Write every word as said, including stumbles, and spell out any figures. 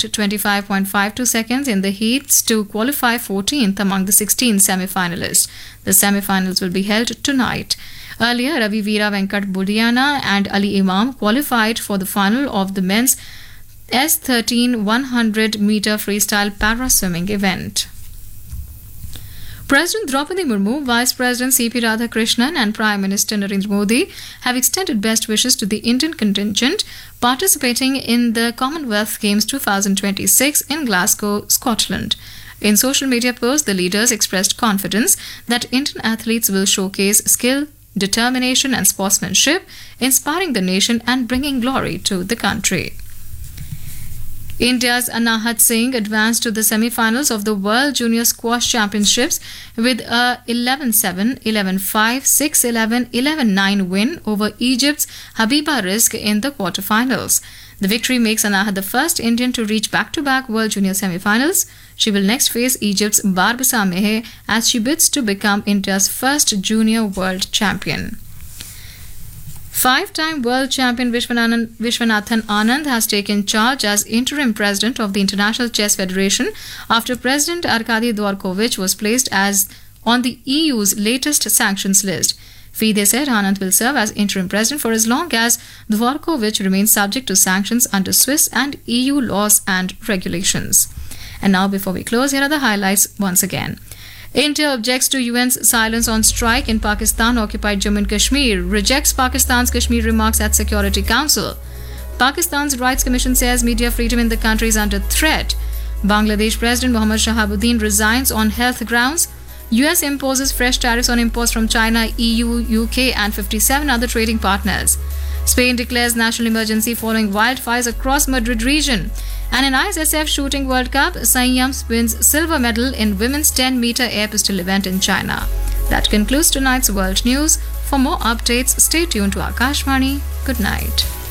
clocked twenty-five point five two seconds in the heats to qualify fourteenth among the sixteen semi-finalists. The semi-finals will be held tonight. Earlier, Ravi Veera Venkat Budiana and Ali Imam qualified for the final of the men's S thirteen one hundred meter freestyle para-swimming event. President Draupadi Murmu, Vice President C P Radhakrishnan and Prime Minister Narendra Modi have extended best wishes to the Indian contingent participating in the Commonwealth Games twenty twenty-six in Glasgow, Scotland. In social media posts, the leaders expressed confidence that Indian athletes will showcase skill, determination and sportsmanship, inspiring the nation and bringing glory to the country. India's Anahat Singh advanced to the semi-finals of the World Junior Squash Championships with a eleven seven, eleven five, six eleven, eleven nine win over Egypt's Habiba Rizk in the quarterfinals. The victory makes Anahat the first Indian to reach back-to-back World Junior semi-finals. She will next face Egypt's Barbisa Mehe as she bids to become India's first junior world champion. Five-time world champion Vishwanathan, Vishwanathan Anand has taken charge as interim president of the International Chess Federation after President Arkady Dvorkovich was placed as on the E U's latest sanctions list. FIDE said Anand will serve as interim president for as long as Dvorkovich remains subject to sanctions under Swiss and E U laws and regulations. And now, before we close, here are the highlights once again. India objects to U N's silence on strike in Pakistan-occupied Jammu and Kashmir, rejects Pakistan's Kashmir remarks at Security Council. Pakistan's Rights Commission says media freedom in the country is under threat. Bangladesh President Mohammad Shahabuddin resigns on health grounds. U S imposes fresh tariffs on imports from China, E U, U K and fifty-seven other trading partners. Spain declares national emergency following wildfires across Madrid region. And in I S S F Shooting World Cup, Sanyam wins silver medal in women's ten meter air pistol event in China. That concludes tonight's World News. For more updates, stay tuned to Akashvani. Good night.